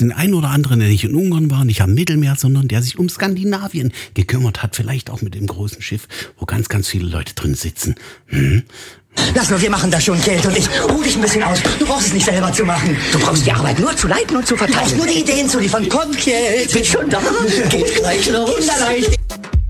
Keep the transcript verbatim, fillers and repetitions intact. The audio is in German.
den einen oder anderen, der nicht in Ungarn war, nicht am Mittelmeer, sondern der sich um Skandinavien gekümmert hat. Vielleicht auch mit dem großen Schiff, wo ganz, ganz viele Leute drin sitzen. Hm? Lass nur, wir machen das schon, Geld und ich. Ruh dich ein bisschen aus. Du brauchst es nicht selber zu machen. Du brauchst die Arbeit nur zu leiten und zu verteilen. Du brauchst nur die Ideen zu liefern. Komm, Geld. Bin schon da. Geht gleich los. Kinderleicht.